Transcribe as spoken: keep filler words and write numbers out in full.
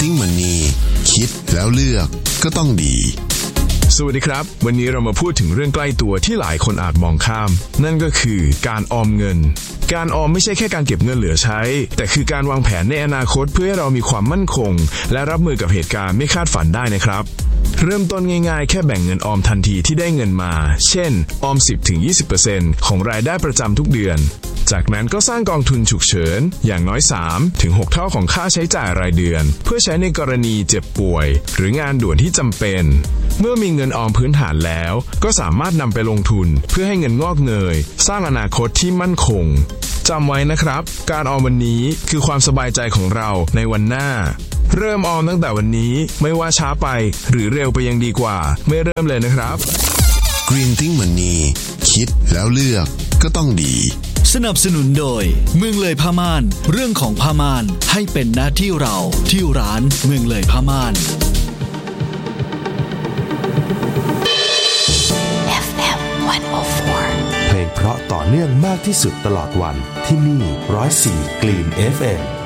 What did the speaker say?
Thinking Money คิดแล้วเลือกก็ต้องดีสวัสดีครับวันนี้เรามาพูดถึงเรื่องใกล้ตัวที่หลายคนอาจมองข้ามนั่นก็คือการออมเงินการออมไม่ใช่แค่การเก็บเงินเหลือใช้แต่คือการวางแผนในอนาคตเพื่อให้เรามีความมั่นคงและรับมือกับเหตุการณ์ไม่คาดฝันได้นะครับเริ่มต้นง่ายๆแค่แบ่งเงินออมทันทีที่ได้เงินมาเช่นออม สิบถึงยี่สิบเปอร์เซ็นต์ ของรายได้ประจำทุกเดือนจากนั้นก็สร้างกองทุนฉุกเฉินอย่างน้อย สามถึงหก เท่าของค่าใช้จ่ายรายเดือนเพื่อใช้ในกรณีเจ็บป่วยหรืองานด่วนที่จำเป็นเมื่อมีเงินออมพื้นฐานแล้วก็สามารถนำไปลงทุนเพื่อให้เงินงอกเงยสร้างอนาคตที่มั่นคงจำไว้นะครับการออมวันนี้คือความสบายใจของเราในวันหน้าเริ่มออมตั้งแต่วันนี้ไม่ว่าช้าไปหรือเร็วไปยังดีกว่าไม่เริ่มเลยนะครับ Green Think Money คิดแล้วเลือกก็ต้องดีสนับสนุนโดยเมืองเลยผ้าม่านเรื่องของผ้าม่านให้เป็นหน้าที่เราที่ร้านเมืองเลยผ้าม่านเอฟ เอ็ม หนึ่งศูนย์สี่เพลงเพราะต่อเนื่องมากที่สุดตลอดวันที่นี่หนึ่งศูนย์สี่ Green เอฟ เอ็ม